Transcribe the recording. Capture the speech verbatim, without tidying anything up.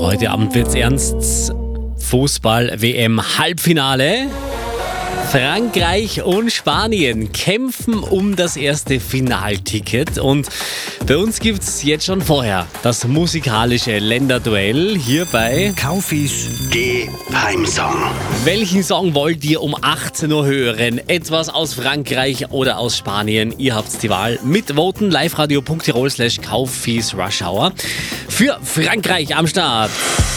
Heute Abend wird's ernst. Fußball-W M-Halbfinale. Frankreich und Spanien kämpfen um das erste Finalticket und bei uns gibt's jetzt schon vorher das musikalische Länderduell hier bei Kaufis Geheimsong. Welchen Song wollt ihr um achtzehn Uhr hören? Etwas aus Frankreich oder aus Spanien? Ihr habt die Wahl. Mitvoten liveradio.tirol slash Kaufis Rush Hour. Für Frankreich am Start.